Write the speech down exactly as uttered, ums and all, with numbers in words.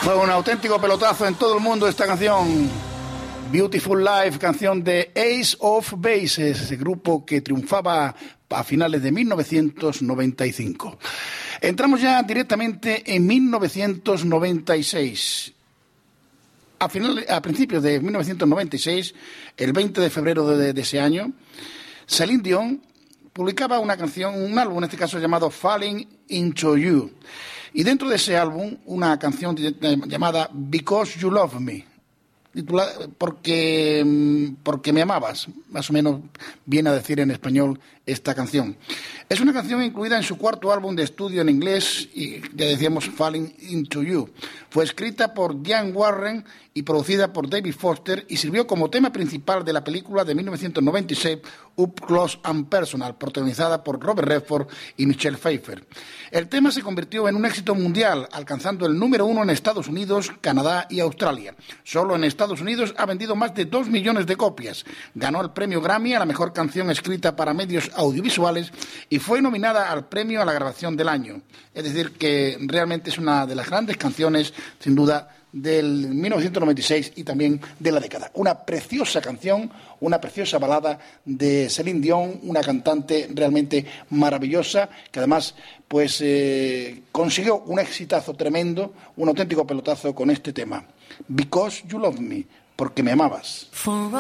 Fue un auténtico pelotazo en todo el mundo esta canción. Beautiful Life, canción de Ace of Bases, ese grupo que triunfaba a finales de mil novecientos noventa y cinco. Entramos ya directamente en mil novecientos noventa y seis. A, final, a principios de mil novecientos noventa y seis, el veinte de febrero de, de ese año, Celine Dion publicaba una canción, un álbum en este caso llamado Falling Into You. Y dentro de ese álbum, una canción llamada Because You Love Me, titulada porque, porque me amabas, más o menos viene a decir en español esta canción. Es una canción incluida en su cuarto álbum de estudio en inglés, y ya decíamos Falling Into You. Fue escrita por Diane Warren y producida por David Foster y sirvió como tema principal de la película de mil novecientos noventa y seis Up Close and Personal, protagonizada por Robert Redford y Michelle Pfeiffer. El tema se convirtió en un éxito mundial, alcanzando el número uno en Estados Unidos, Canadá y Australia. Solo en Estados Unidos ha vendido más de dos millones de copias. Ganó el premio Grammy a la mejor canción escrita para medios audiovisuales y fue nominada al premio a la grabación del año. Es decir, que realmente es una de las grandes canciones, sin duda, del mil novecientos noventa y seis y también de la década. Una preciosa canción, una preciosa balada de Celine Dion, una cantante realmente maravillosa, que además pues eh, consiguió un exitazo tremendo, un auténtico pelotazo con este tema. Because You Love Me, porque me amabas.